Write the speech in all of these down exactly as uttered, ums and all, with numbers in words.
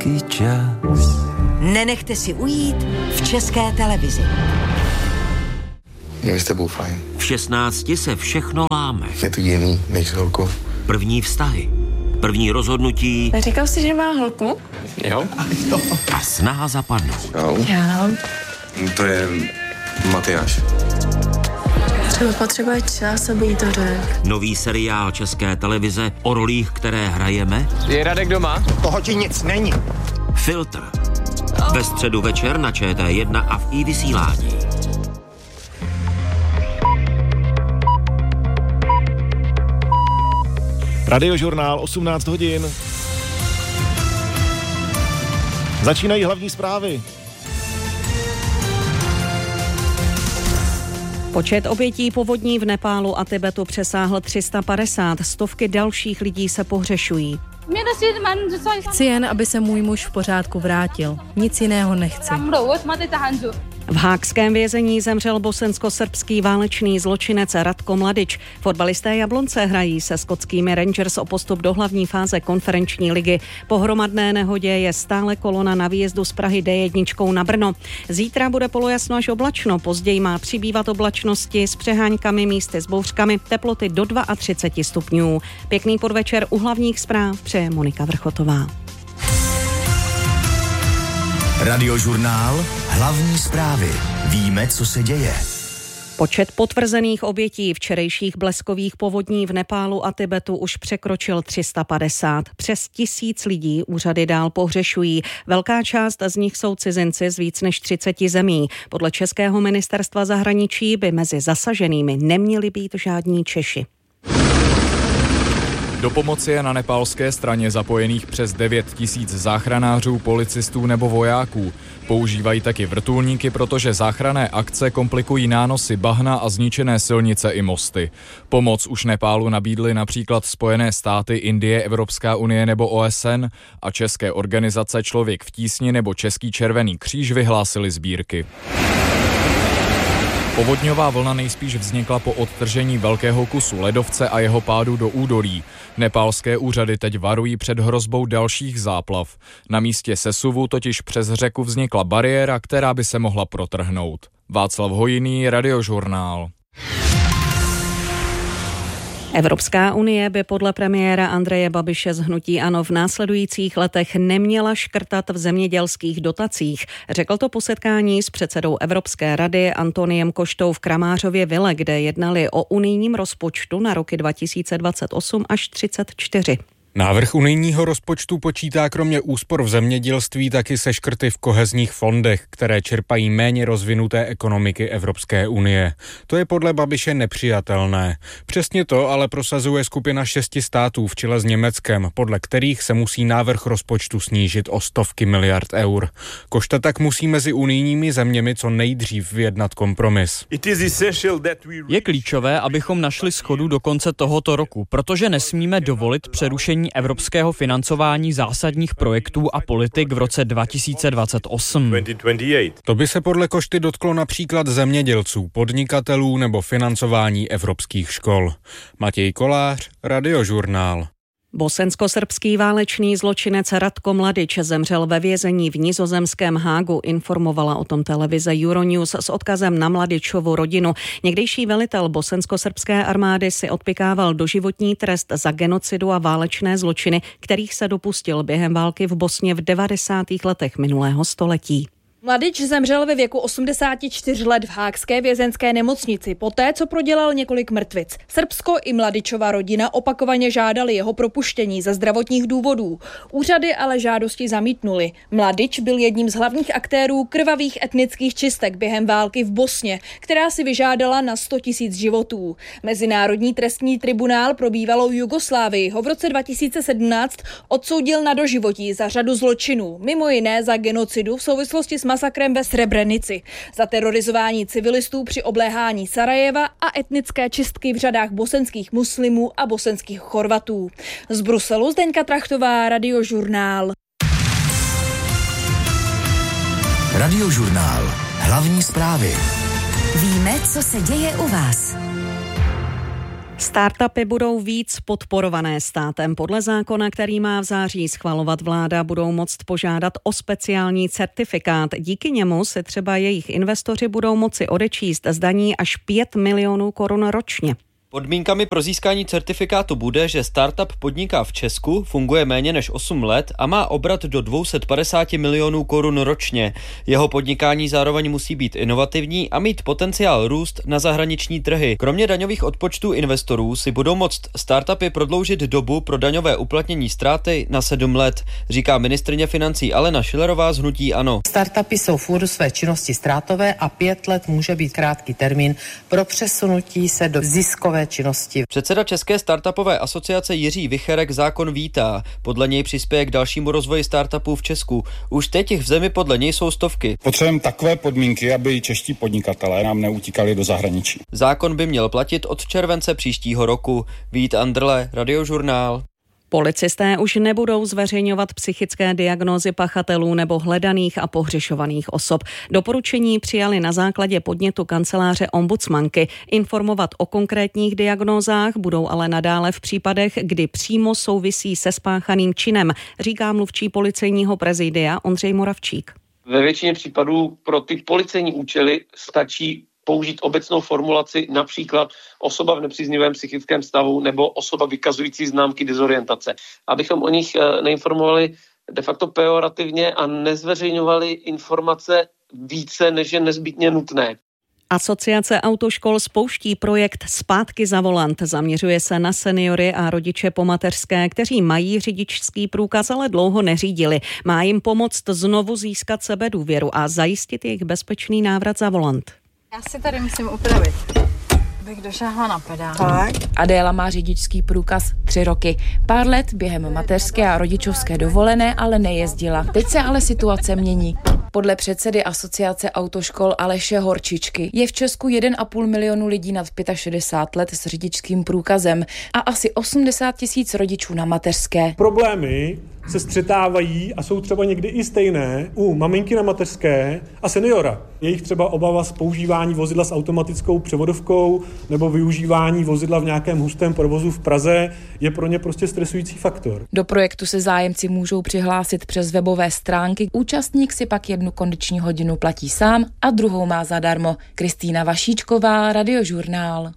taky čas. Nenechte si ujít v České televizi. Je s tebou fajn. V šestnácti se všechno láme. Je to jiný než s holkou. První vztahy, první rozhodnutí. Říkal jsi, že má holku? Jo. A snaha zapadnout. Jo. Já. To je Matyáš. Třeba potřebuje čas, aby jí to řekl. Nový seriál České televize o rolích, které hrajeme. Je Radek doma? Toho ti nic není. Filtr. Ve středu večer na Č T jedna a v iVysílání. Radiožurnál, osmnáct hodin. Začínají hlavní zprávy. Počet obětí povodní v Nepálu a Tibetu přesáhl tři sta padesát, stovky dalších lidí se pohřešují. Chci jen, aby se můj muž v pořádku vrátil. Nic jiného nechci. V haagském vězení zemřel bosensko-srbský válečný zločinec Ratko Mladič. Fotbalisté Jablonce hrají se skotskými Rangers o postup do hlavní fáze konferenční ligy. Po hromadné nehodě je stále kolona na výjezdu z Prahy D jedna na Brno. Zítra bude polojasno až oblačno, později má přibývat oblačnosti s přeháňkami, místy s bouřkami, teploty do třicet dva stupňů. Pěkný podvečer, u hlavních zpráv přeje Monika Vrchotová. Radiožurnál, hlavní zprávy. Víme, co se děje. Počet potvrzených obětí včerejších bleskových povodní v Nepálu a Tibetu už překročil tři sta padesát. Přes tisíc lidí úřady dál pohřešují. Velká část z nich jsou cizinci z víc než třiceti zemí. Podle Českého ministerstva zahraničí by mezi zasaženými neměli být žádní Češi. Do pomoci je na nepálské straně zapojených přes devět tisíc záchranářů, policistů nebo vojáků. Používají taky vrtulníky, protože záchranné akce komplikují nánosy bahna a zničené silnice i mosty. Pomoc už Nepálu nabídly například Spojené státy, Indie, Evropská unie nebo O S N a české organizace Člověk v tísni nebo Český červený kříž vyhlásili sbírky. Povodňová vlna nejspíš vznikla po odtržení velkého kusu ledovce a jeho pádu do údolí. Nepálské úřady teď varují před hrozbou dalších záplav. Na místě sesuvu totiž přes řeku vznikla bariéra, která by se mohla protrhnout. Václav Hojný, Radiožurnál. Evropská unie by podle premiéra Andreje Babiše z hnutí ANO v následujících letech neměla škrtat v zemědělských dotacích. Řekl to po setkání s předsedou Evropské rady Antoniem Koštou v Kramářově vile, kde jednali o unijním rozpočtu na roky dva tisíce dvacet osm až třicet čtyři. Návrh unijního rozpočtu počítá kromě úspor v zemědělství taky se škrty v kohezních fondech, které čerpají méně rozvinuté ekonomiky Evropské unie. To je podle Babiše nepřijatelné. Přesně to ale prosazuje skupina šesti států v čele s Německem, podle kterých se musí návrh rozpočtu snížit o stovky miliard eur. Košta tak musí mezi unijními zeměmi co nejdřív vyjednat kompromis. Je klíčové, abychom našli shodu do konce tohoto roku, protože nesmíme dovolit přerušení evropského financování zásadních projektů a politik v roce dva tisíce dvacet osm. To by se podle Košty dotklo například zemědělců, podnikatelů nebo financování evropských škol. Matěj Kolář, Radiožurnál. Bosensko-srbský válečný zločinec Ratko Mladič zemřel ve vězení v nizozemském Hágu, informovala o tom televize Euronews s odkazem na Mladičovu rodinu. Někdejší velitel bosensko-srbské armády si odpykával doživotní trest za genocidu a válečné zločiny, kterých se dopustil během války v Bosně v devadesátých letech minulého století. Mladič zemřel ve věku osmdesáti čtyř let v haagské vězenské nemocnici, poté co prodělal několik mrtvic. Srbsko i Mladičova rodina opakovaně žádali jeho propuštění ze zdravotních důvodů. Úřady ale žádosti zamítnuly. Mladič byl jedním z hlavních aktérů krvavých etnických čistek během války v Bosně, která si vyžádala na sto tisíc životů. Mezinárodní trestní tribunál pro bývalou Jugoslávii ho v roce dva tisíce sedmnáct odsoudil na doživotí za řadu zločinů, mimo jiné za genocidu v souvislosti s masakrem ve Srebrenici, za terorizování civilistů při obléhání Sarajeva a etnické čistky v řadách bosenských muslimů a bosenských Chorvatů. Z Bruselu Zdeňka Trachtová, Radiožurnál. Radiožurnál. Hlavní zprávy. Víme, co se děje u vás. Startupy budou víc podporované státem. Podle zákona, který má v září schvalovat vláda, budou moct požádat o speciální certifikát. Díky němu se třeba jejich investoři budou moci odečíst z daní až pět milionů korun ročně. Podmínkami pro získání certifikátu bude, že startup podniká v Česku, funguje méně než osm let a má obrat do dvě stě padesát milionů korun ročně. Jeho podnikání zároveň musí být inovativní a mít potenciál růst na zahraniční trhy. Kromě daňových odpočtů investorů si budou moct startupy prodloužit dobu pro daňové uplatnění ztráty na sedm let, říká ministryně financí Alena Schillerová z hnutí ANO. Startupy jsou v úvodu své činnosti ztrátové a pět let může být krátký termín pro přesunutí se do ziskové činnosti. Předseda České startupové asociace Jiří Vicherek zákon vítá. Podle něj přispěje k dalšímu rozvoji startupů v Česku. Už teď jich v zemi podle něj jsou stovky. Potřebujeme takové podmínky, aby čeští podnikatelé nám neutíkali do zahraničí. Zákon by měl platit od července příštího roku. Vít Andrle, Radiožurnál. Policisté už nebudou zveřejňovat psychické diagnózy pachatelů nebo hledaných a pohřešovaných osob. Doporučení přijali na základě podnětu kanceláře ombudsmanky. Informovat o konkrétních diagnózách budou ale nadále v případech, kdy přímo souvisí se spáchaným činem, říká mluvčí policejního prezidia Ondřej Moravčík. Ve většině případů pro ty policejní účely stačí použít obecnou formulaci, například osoba v nepříznivém psychickém stavu nebo osoba vykazující známky dezorientace. Abychom o nich neinformovali de facto pejorativně a nezveřejňovali informace více, než je nezbytně nutné. Asociace autoškol spouští projekt Zpátky za volant. Zaměřuje se na seniory a rodiče po mateřské, kteří mají řidičský průkaz, ale dlouho neřídili. Má jim pomoct znovu získat sebedůvěru a zajistit jejich bezpečný návrat za volant. Já si tady musím upravit, bych došáhla na pedál. Tak. Adéla má řidičský průkaz tři roky. Pár let během mateřské a rodičovské dovolené ale nejezdila. Teď se ale situace mění. Podle předsedy Asociace autoškol Aleše Horčičky je v Česku jeden a půl milionu lidí nad šedesát pět let s řidičským průkazem a asi osmdesát tisíc rodičů na mateřské. Problémy se střetávají a jsou třeba někdy i stejné u maminky na mateřské a seniora. Jejich třeba obava z používání vozidla s automatickou převodovkou nebo využívání vozidla v nějakém hustém provozu v Praze je pro ně prostě stresující faktor. Do projektu se zájemci můžou přihlásit přes webové stránky. Účastník si pak jednu kondiční hodinu platí sám a druhou má zadarmo. Kristýna Vašíčková, Radiožurnál.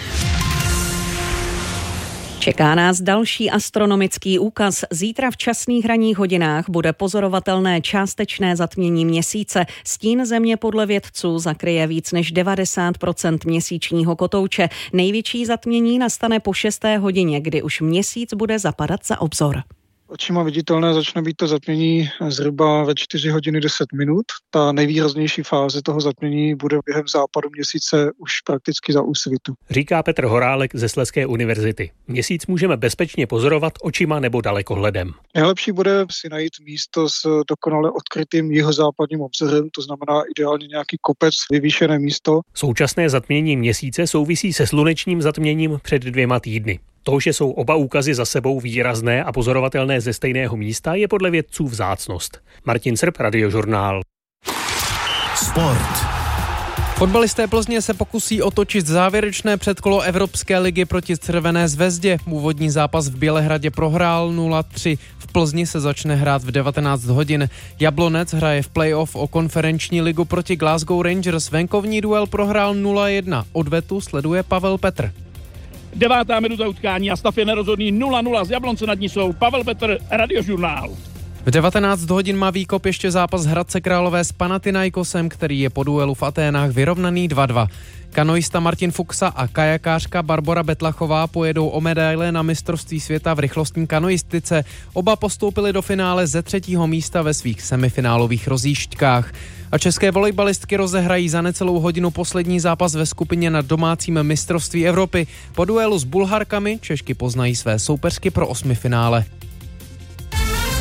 Čeká nás další astronomický úkaz. Zítra v časných ranních hodinách bude pozorovatelné částečné zatmění měsíce. Stín země podle vědců zakryje víc než devadesát procent měsíčního kotouče. Největší zatmění nastane po šesté hodině, kdy už měsíc bude zapadat za obzor. Očima viditelné začne být to zatmění zhruba ve čtyři hodiny deset minut. Ta nejvýraznější fáze toho zatmění bude během západu měsíce už prakticky za úsvitu. Říká Petr Horálek ze Slezské univerzity. Měsíc můžeme bezpečně pozorovat očima nebo dalekohledem. Nejlepší bude si najít místo s dokonale odkrytým jihozápadním obzorem, to znamená ideálně nějaký kopec, vyvýšené místo. Současné zatmění měsíce souvisí se slunečním zatměním před dvěma týdny. To, že jsou oba úkazy za sebou výrazné a pozorovatelné ze stejného místa, je podle vědců vzácnost. Martin Srb, Radiožurnál. Sport. Fotbalisté Plzně se pokusí otočit závěrečné předkolo Evropské ligy proti Červené zvezdě. Úvodní zápas v Bělehradě prohrál nula tři. V Plzni se začne hrát v devatenáct hodin. Jablonec hraje v playoff o konferenční ligu proti Glasgow Rangers. Venkovní duel prohrál nula jedna. Odvetu sleduje Pavel Petr. Devátá minuta utkání a stav je nerozhodný nula nula. Z Jablonce nad ní jsou Pavel Petr, Radiožurnál. V devatenáct hodin má výkop ještě zápas Hradce Králové s Panathinaikosem, který je po duelu v Aténách vyrovnaný dva dva. Kanoista Martin Fuxa a kajakářka Barbora Betlachová pojedou o medaile na mistrovství světa v rychlostní kanoistice. Oba postoupili do finále ze třetího místa ve svých semifinálových rozjížďkách. A české volejbalistky rozehrají za necelou hodinu poslední zápas ve skupině na domácím mistrovství Evropy. Po duelu s Bulharkami Češky poznají své soupeřky pro osmifinále.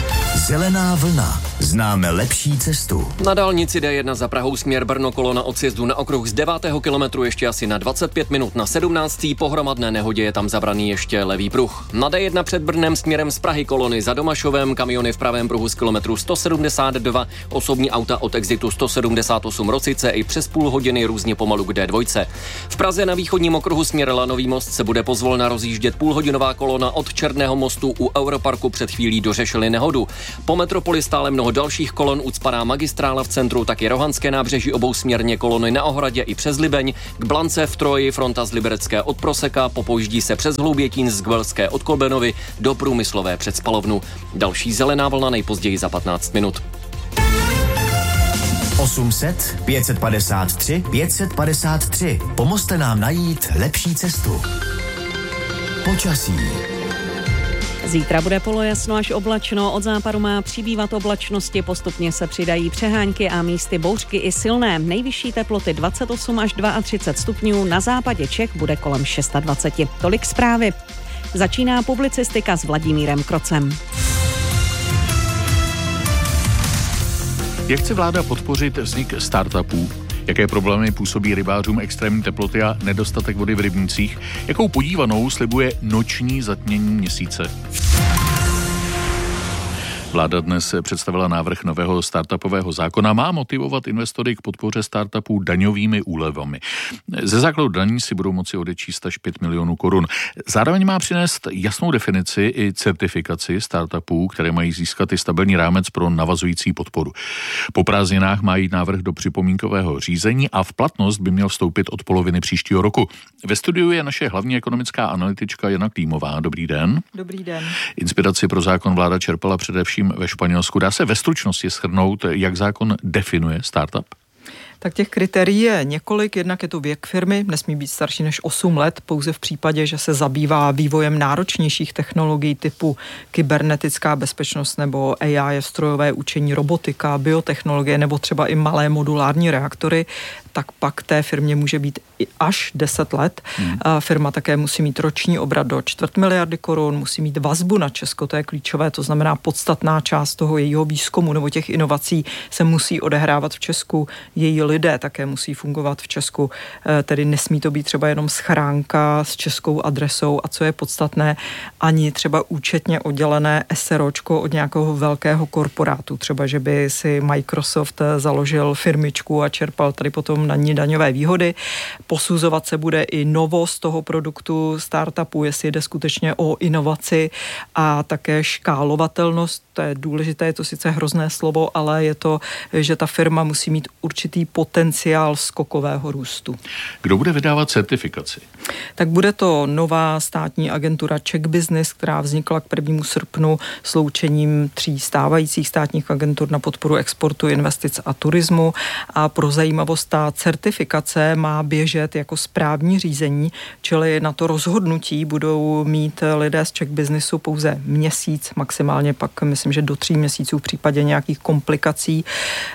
Zelená vlna. Známe lepší cestu. Na dálnici D jedna za Prahou směr Brno kolona od sjezdu na okruh z devátého kilometru ještě asi na dvacet pět minut na sedmnáctý Po hromadné nehodě je tam zabraný ještě levý pruh. Na D jedna před Brnem směrem z Prahy kolony za Domašovem, kamiony v pravém pruhu z kilometru sto sedmdesát dva, osobní auta od exitu sto sedmdesát osm Rosice i přes půl hodiny různě pomalu k D dva. V Praze na východním okruhu směr Lanový most se bude pozvolna rozjíždět půlhodinová kolona od Černého mostu u Europarku, před chvílí dořešili nehodu. Po metropoli stále mnoho dalších kolon, ucpaná magistrála v centru, taky Rohanské nábřeží obousměrně kolony na Ohradě i přes Libeň, k Blance v Troji fronta z Liberecké od Proseka, popojíždí se přes Hloubětín z Gvelské od Kolbenovy do Průmyslové před Spalovnu. Další zelená vlna nejpozději za patnáct minut. osm set, pět set padesát tři, pět set padesát tři. Pomozte nám najít lepší cestu. Počasí. Zítra bude polojasno až oblačno, od západu má přibývat oblačnosti, postupně se přidají přehánky a místy bouřky i silné. Nejvyšší teploty dvacet osm až třicet dva stupňů, na západě Čech bude kolem dvacet šest. Tolik zprávy. Začíná publicistika s Vladimírem Krocem. Jak chce vláda podpořit vznik startupů? Jaké problémy působí rybářům extrémní teploty a nedostatek vody v rybnících? Jakou podívanou slibuje noční zatmění měsíce? Vláda dnes představila návrh nového startupového zákona. Má motivovat investory k podpoře startupů daňovými úlevami. Ze základu daní si budou moci odečíst až pět milionů korun. Zároveň má přinést jasnou definici i certifikaci startupů, které mají získat i stabilní rámec pro navazující podporu. Po prázdninách má jít návrh do připomínkového řízení a v platnost by měl vstoupit od poloviny příštího roku. Ve studiu je naše hlavní ekonomická analytička Jana Klímová. Dobrý den. Dobrý den. Inspiraci pro zákon vláda čerpala především ve Španělsku. Dá se ve stručnosti shrnout, jak zákon definuje startup? Tak těch kritérií je několik, jednak je to věk firmy, nesmí být starší než osm let, pouze v případě, že se zabývá vývojem náročnějších technologií typu kybernetická bezpečnost nebo A I, strojové učení, robotika, biotechnologie nebo třeba i malé modulární reaktory, tak pak té firmě může být i až deset let. Hmm. Firma také musí mít roční obrat do čtvrt miliardy korun, musí mít vazbu na Česko, to je klíčové, to znamená podstatná část toho jejího výzkumu nebo těch inovací se musí odehrávat v Česku, její lidé také musí fungovat v Česku, tedy nesmí to být třeba jenom schránka s českou adresou a co je podstatné, ani třeba účetně oddělené SROčko od nějakého velkého korporátu, třeba že by si Microsoft založil firmičku a čerpal tady potom na ní daňové výhody. Posuzovat se bude i novost toho produktu startupu, jestli jde skutečně o inovaci a také škálovatelnost. To je důležité, je to sice hrozné slovo, ale je to, že ta firma musí mít určitý potenciál skokového růstu. Kdo bude vydávat certifikaci? Tak bude to nová státní agentura Czech Business, která vznikla k prvnímu srpnu sloučením tří stávajících státních agentur na podporu exportu, investic a turismu. A pro zajímavost ta certifikace má běžet jako správní řízení, čili na to rozhodnutí budou mít lidé z Czech Businessu pouze měsíc, maximálně pak myslím, že do tří měsíců v případě nějakých komplikací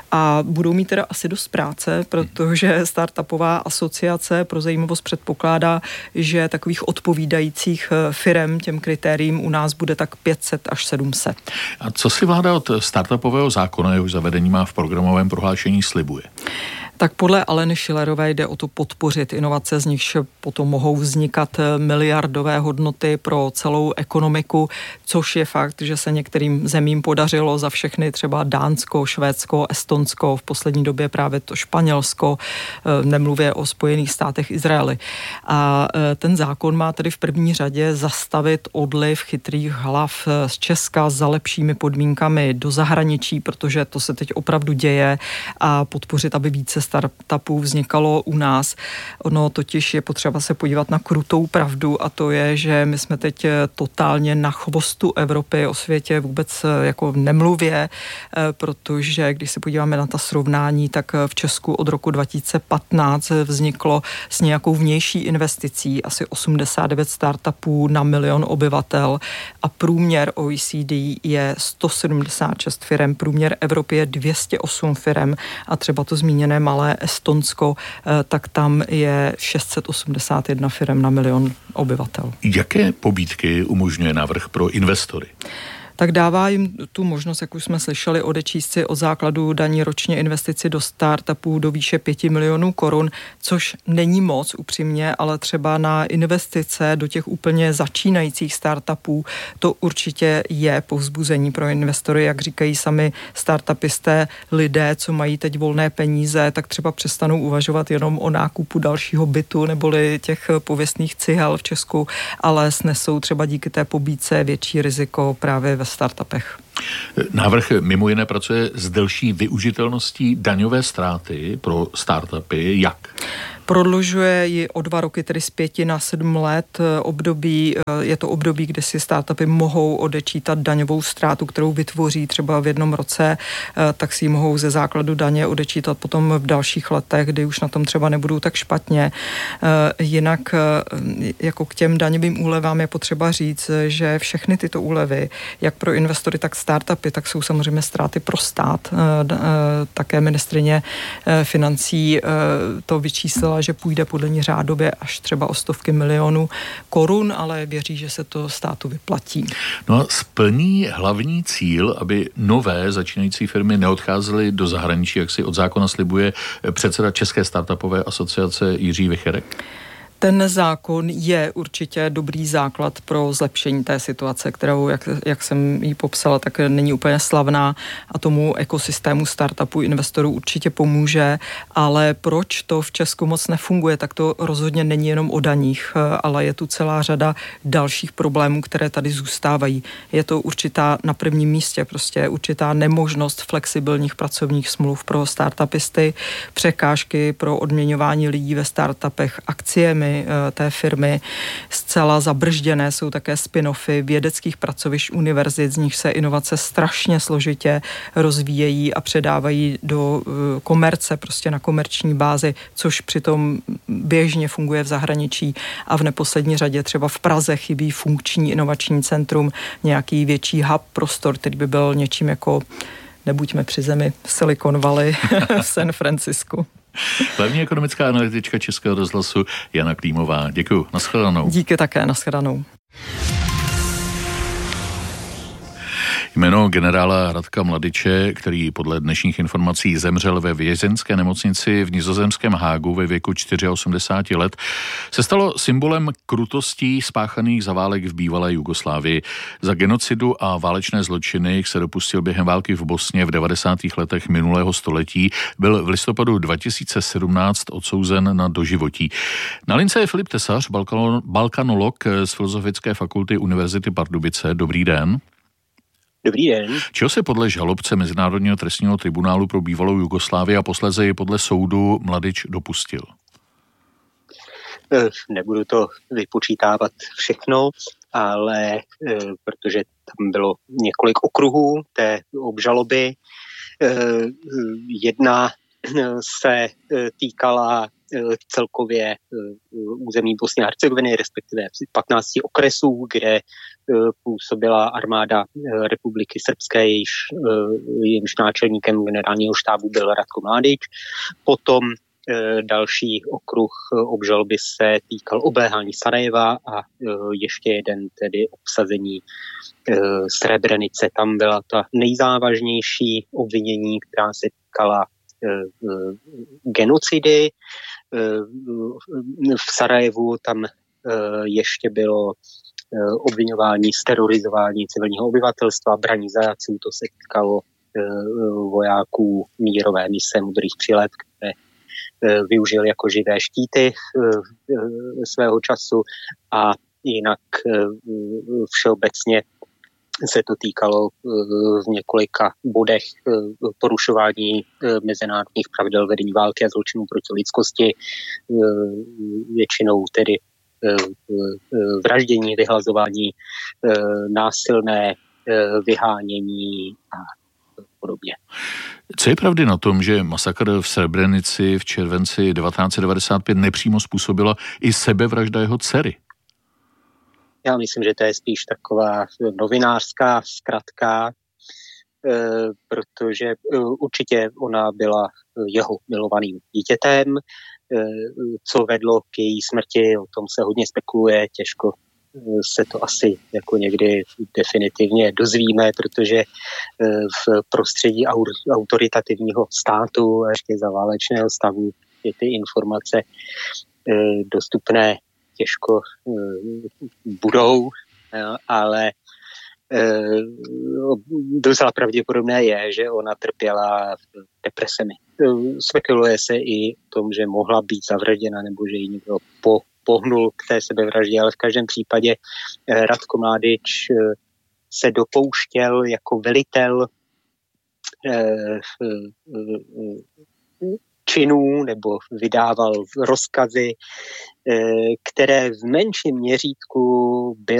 a budou mít teda asi dost práce, protože startupová asociace pro zajímavost předpokládá, že takových odpovídajících firem těm kritériím u nás bude tak pět set až sedm set. A co si vláda od startupového zákona, jehož zavedení má v programovém prohlášení, slibuje? Tak podle Aleny Schillerové jde o to podpořit inovace, z nichž potom mohou vznikat miliardové hodnoty pro celou ekonomiku, což je fakt, že se některým zemím podařilo za všechny, třeba Dánsko, Švédsko, Estonsko, v poslední době právě to Španělsko, nemluvě o Spojených státech, Izraeli. A ten zákon má tedy v první řadě zastavit odliv chytrých hlav z Česka za lepšími podmínkami do zahraničí, protože to se teď opravdu děje, a podpořit, aby více startupů vznikalo u nás. Ono totiž je potřeba se podívat na krutou pravdu a to je, že my jsme teď totálně na chvostu Evropy, o světě vůbec jako nemluvě, protože když se podíváme na ta srovnání, tak v Česku od roku dva tisíce patnáct vzniklo s nějakou vnější investicí asi osmdesát devět startupů na milion obyvatel a průměr O E C D je sto sedmdesát šest firem, průměr Evropy je dvě stě osm firem a třeba to zmíněné malé Estonsko, tak tam je šest set osmdesát jedna firem na milion obyvatel. Jaké pobídky umožňuje návrh pro investory? tak dává jim tu možnost, jak už jsme slyšeli, odečíst si od základu daní ročně investici do startupů do výše pěti milionů korun, což není moc upřímně, ale třeba na investice do těch úplně začínajících startupů to určitě je povzbuzení pro investory, jak říkají sami startupisté, lidé, co mají teď volné peníze, tak třeba přestanou uvažovat jenom o nákupu dalšího bytu neboli těch pověstných cihel v Česku, ale snesou třeba díky té pobídce větší riziko právě ve startupech. Návrh mimo jiné pracuje s delší využitelností daňové ztráty pro startupy. Jak? Prodlužuje ji o dva roky, tedy z pěti na sedm let období. Je to období, kde si startupy mohou odečítat daňovou ztrátu, kterou vytvoří třeba v jednom roce, tak si ji mohou ze základu daně odečítat potom v dalších letech, kdy už na tom třeba nebudou tak špatně. Jinak jako k těm daňovým úlevám je potřeba říct, že všechny tyto úlevy, jak pro investory, tak startupy, tak jsou samozřejmě ztráty pro stát. Také ministryně financí to vyčíslila, že půjde podle ní řádově až třeba o stovky milionů korun, ale věří, že se to státu vyplatí. No a splní hlavní cíl, aby nové začínající firmy neodcházely do zahraničí, jak si od zákona slibuje předseda České startupové asociace Jiří Vicherek? Ten zákon je určitě dobrý základ pro zlepšení té situace, kterou, jak, jak jsem ji popsala, tak není úplně slavná a tomu ekosystému startupů investorů určitě pomůže, ale proč to v Česku moc nefunguje, tak to rozhodně není jenom o daních, ale je tu celá řada dalších problémů, které tady zůstávají. Je to určitá na prvním místě, prostě určitá nemožnost flexibilních pracovních smluv pro startupisty, překážky pro odměňování lidí ve startupech akciemi té firmy, zcela zabržděné jsou také spin-offy vědeckých pracovišť univerzit, z nich se inovace strašně složitě rozvíjejí a předávají do komerce, prostě na komerční bázi, což přitom běžně funguje v zahraničí a v neposlední řadě třeba v Praze chybí funkční inovační centrum, nějaký větší hub prostor, který by byl něčím jako nebuďme při zemi Silicon Valley v San Francisku. Hlavní ekonomická analytička Českého rozhlasu Jana Klímová. Děkuju. Nashledanou. Díky také. Nashledanou. Jméno generála Radka Mladiče, který podle dnešních informací zemřel ve vězeňské nemocnici v nizozemském Hágu ve věku osmdesáti čtyř let, se stalo symbolem krutostí spáchaných za válek v bývalé Jugoslávii. Za genocidu a válečné zločiny se dopustil během války v Bosně v devadesátých letech minulého století. Byl v listopadu dva tisíce sedmnáct odsouzen na doživotí. Na lince je Filip Tesař, balkanolog z Filozofické fakulty Univerzity Pardubice. Dobrý den. Dobrý den. Čeho se podle žalobce Mezinárodního trestního tribunálu pro bývalou Jugoslávii a posléze i podle soudu Mladič dopustil? Nebudu to vypočítávat všechno, ale protože tam bylo několik okruhů té obžaloby. Jedna se týkala celkově území Bosny a Hercegoviny, respektive patnácti okresů, kde působila armáda Republiky Srbské, jejíž, jejímž náčelníkem generálního štábu byl Ratko Mladič. Potom další okruh obžaloby se týkal obléhání Sarajeva a ještě jeden tedy obsazení Srebrenice. Tam byla ta nejzávažnější obvinění, která se týkala genocidy. V Sarajevu tam ještě bylo obviňování z terorizování civilního obyvatelstva, braní zajatců, to se týkalo vojáků mírové mise Modrých přilet, které využil jako živé štíty svého času a jinak všeobecně se to týkalo v několika bodech porušování mezinárodních pravidel vedení války a zločinů proti lidskosti, většinou tedy vraždění, vyhlazování, násilné vyhánění a podobně. Co je pravdy na tom, že masakr v Srebrenici v červenci devatenáct set devadesát pět nepřímo způsobila i sebevražda jeho dcery? Já myslím, že to je spíš taková novinářská zkratka, protože určitě ona byla jeho milovaným dítětem. Co vedlo k její smrti, o tom se hodně spekuluje, těžko se to asi jako někdy definitivně dozvíme, protože v prostředí autoritativního státu a ještě za válečného stavu je ty informace dostupné těžko budou, ale docela pravděpodobné je, že ona trpěla depresemi. Spekuluje se i o tom, že mohla být zavražděna nebo že ji někdo po, pohnul k té sebevraždě, ale v každém případě Radko Mladič se dopouštěl jako velitel činů nebo vydával rozkazy, které v menším měřítku byly